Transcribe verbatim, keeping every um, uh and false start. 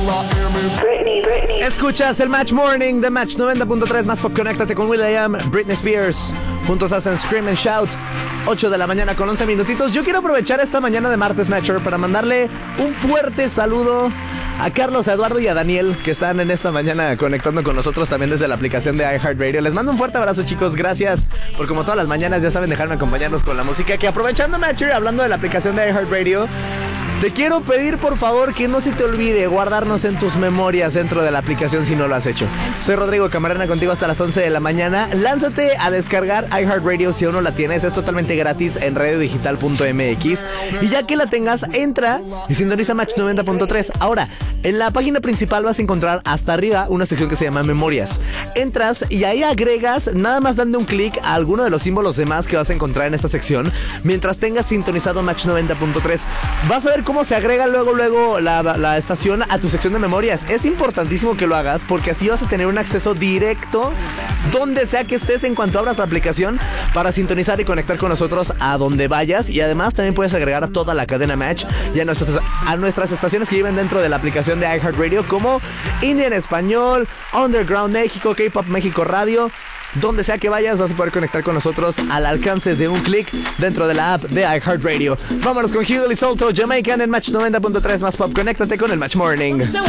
Britney, Britney. Escuchas el Match Morning de Match noventa punto tres más pop. Conéctate con will.i.am, Britney Spears. Juntos hacen Scream and Shout. ocho de la mañana con once minutitos. Yo quiero aprovechar esta mañana de martes Matcher para mandarle un fuerte saludo a Carlos, a Eduardo y a Daniel, que están en esta mañana conectando con nosotros también desde la aplicación de iHeartRadio. Les mando un fuerte abrazo, chicos. Gracias por, como todas las mañanas, ya saben, dejarme acompañarnos con la música. Que aprovechando, Matcher, hablando de la aplicación de iHeartRadio, te quiero pedir, por favor, que no se te olvide guardarnos en tus memorias dentro de la aplicación si no lo has hecho. Soy Rodrigo Camarena, contigo hasta las once de la mañana. Lánzate a descargar iHeartRadio si aún no la tienes. Es totalmente gratis en radio digital punto m x. Y ya que la tengas, entra y sintoniza Match noventa punto tres. Ahora, en la página principal vas a encontrar hasta arriba una sección que se llama Memorias. Entras y ahí agregas, nada más dando un clic a alguno de los símbolos de más que vas a encontrar en esta sección, mientras tengas sintonizado Match noventa punto tres. Vas a ver cómo se agrega luego luego la, la estación a tu sección de memorias. Es importantísimo que lo hagas porque así vas a tener un acceso directo donde sea que estés en cuanto abras la aplicación para sintonizar y conectar con nosotros a donde vayas. Y además también puedes agregar a toda la cadena Match y a nuestras, a nuestras estaciones que viven dentro de la aplicación de iHeartRadio, como Indie en Español, Underground México, K-Pop México Radio. Donde sea que vayas vas a poder conectar con nosotros al alcance de un clic dentro de la app de iHeartRadio. Vámonos con Hughley Solto, Jamaican en Match noventa punto tres más pop. Conéctate con el Match Morning.